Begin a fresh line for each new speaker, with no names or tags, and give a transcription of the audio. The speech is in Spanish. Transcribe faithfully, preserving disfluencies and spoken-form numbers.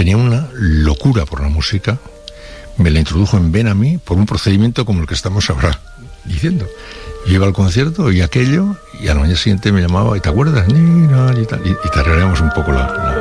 tenía una locura por la música, me la introdujo en Ven a mí por un procedimiento como el que estamos ahora diciendo. Yo iba al concierto y aquello, y a la mañana siguiente me llamaba, ¿y te acuerdas? Y, y, y tarareamos un poco la, la,